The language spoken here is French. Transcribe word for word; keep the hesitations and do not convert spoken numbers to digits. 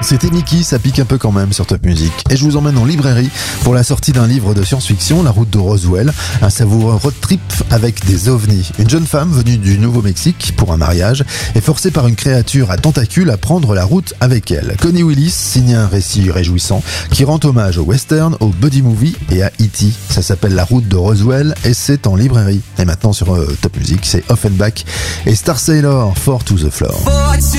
C'était Mickey, ça pique un peu quand même sur Top Music. Et je vous emmène en librairie pour la sortie d'un livre de science-fiction, La route de Roswell, un savoureux road trip avec des ovnis. Une jeune femme venue du Nouveau-Mexique pour un mariage est forcée par une créature à tentacules à prendre la route avec elle. Connie Willis signe un récit réjouissant qui rend hommage au western, au buddy movie et à E T. Ça s'appelle La route de Roswell et c'est en librairie. Et maintenant sur euh, Top Music, c'est Offenbach et Star Sailor, Four to the Floor.